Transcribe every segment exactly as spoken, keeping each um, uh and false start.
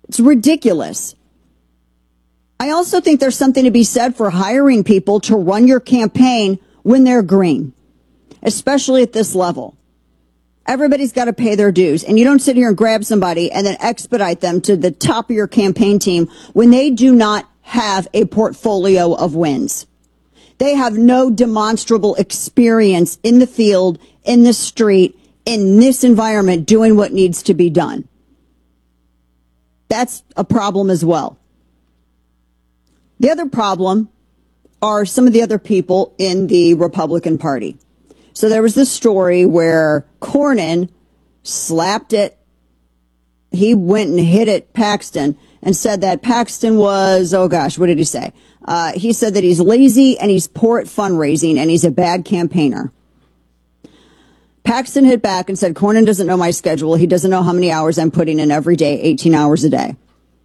It's ridiculous. I also think there's something to be said for hiring people to run your campaign when they're green, especially at this level. Everybody's got to pay their dues, and you don't sit here and grab somebody and then expedite them to the top of your campaign team when they do not have a portfolio of wins. They have no demonstrable experience in the field, in the street, in this environment, doing what needs to be done. That's a problem as well. The other problem are some of the other people in the Republican Party. So there was this story where Cornyn slapped it. He went and hit at Paxton and said that Paxton was, oh gosh, what did he say? Uh, he said that he's lazy and he's poor at fundraising and he's a bad campaigner. Paxton hit back and said, Cornyn doesn't know my schedule. He doesn't know how many hours I'm putting in every day, eighteen hours a day.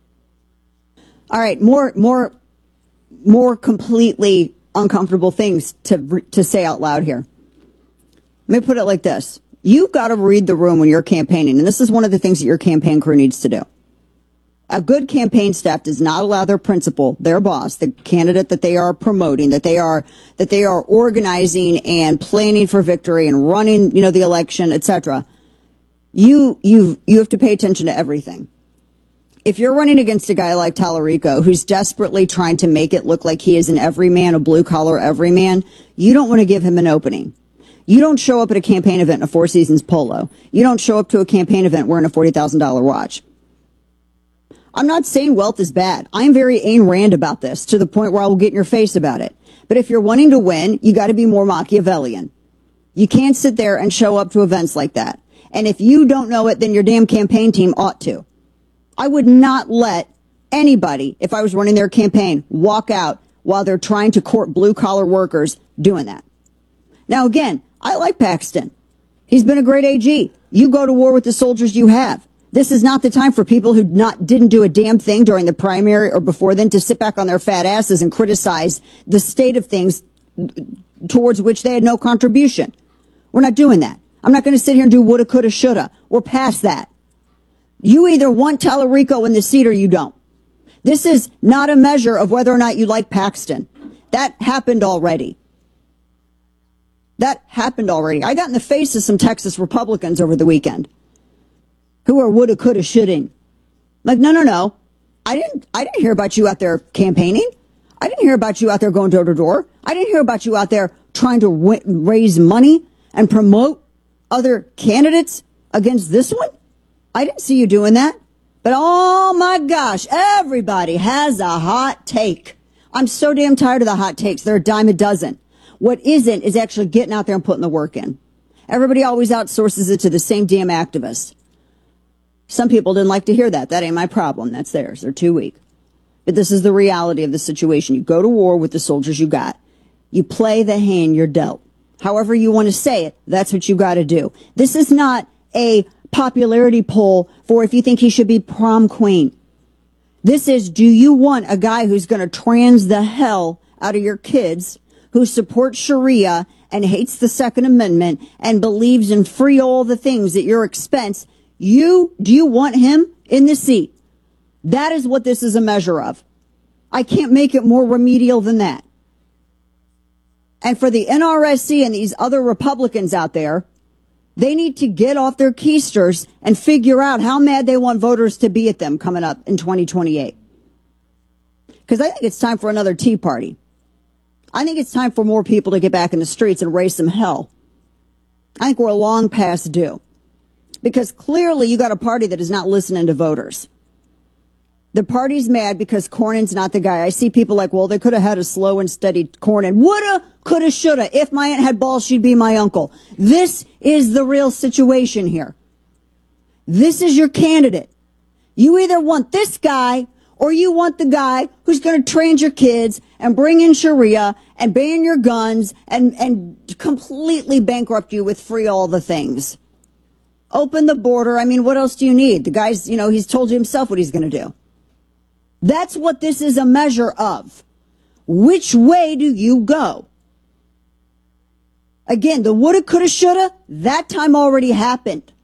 All right, more, more, more completely uncomfortable things to, to say out loud here. Let me put it like this. You've got to read the room when you're campaigning, and this is one of the things that your campaign crew needs to do. A good campaign staff does not allow their principal, their boss, the candidate that they are promoting, that they are that they are organizing and planning for victory and running, you know, the election, et cetera. You you you have to pay attention to everything. If you're running against a guy like Tallarico, who's desperately trying to make it look like he is an everyman, a blue-collar everyman, you don't want to give him an opening. You don't show up at a campaign event in a Four Seasons polo. You don't show up to a campaign event wearing a forty thousand dollars watch. I'm not saying wealth is bad. I'm very Ayn Rand about this, to the point where I will get in your face about it. But if you're wanting to win, you got to be more Machiavellian. You can't sit there and show up to events like that. And if you don't know it, then your damn campaign team ought to. I would not let anybody, if I was running their campaign, walk out while they're trying to court blue-collar workers doing that. Now, again, I like Paxton. He's been a great A G. You go to war with the soldiers you have. This is not the time for people who not didn't do a damn thing during the primary or before then to sit back on their fat asses and criticize the state of things towards which they had no contribution. We're not doing that. I'm not going to sit here and do woulda, coulda, shoulda. We're past that. You either want Tallarico in the seat or you don't. This is not a measure of whether or not you like Paxton. That happened already. That happened already. I got in the face of some Texas Republicans over the weekend who are woulda, coulda, shoulda. Like, no, no, no. I didn't, I didn't hear about you out there campaigning. I didn't hear about you out there going door to door. I didn't hear about you out there trying to w- raise money and promote other candidates against this one. I didn't see you doing that. But oh my gosh, everybody has a hot take. I'm so damn tired of the hot takes. They're a dime a dozen. What isn't is actually getting out there and putting the work in. Everybody always outsources it to the same damn activists. Some people didn't like to hear that. That ain't my problem. That's theirs. They're too weak. But this is the reality of the situation. You go to war with the soldiers you got. You play the hand you're dealt. However you want to say it, that's what you got to do. This is not a popularity poll for if you think he should be prom queen. This is, do you want a guy who's going to trans the hell out of your kids, who supports Sharia and hates the Second Amendment and believes in free all the things at your expense? You, do you want him in the seat? That is what this is a measure of. I can't make it more remedial than that. And for the N R S C and these other Republicans out there, they need to get off their keisters and figure out how mad they want voters to be at them coming up in twenty twenty-eight. Because I think it's time for another Tea Party. I think it's time for more people to get back in the streets and raise some hell. I think we're long past due. Because clearly you got a party that is not listening to voters. The party's mad because Cornyn's not the guy. I see people like, well, they could have had a slow and steady Cornyn. Woulda, coulda, shoulda. If my aunt had balls, she'd be my uncle. This is the real situation here. This is your candidate. You either want this guy or you want the guy who's going to train your kids and bring in Sharia and ban your guns and, and completely bankrupt you with free all the things. Open the border. I mean, what else do you need? The guy's, you know, he's told you himself what he's going to do. That's what this is a measure of. Which way do you go? Again, the woulda, coulda, shoulda, that time already happened.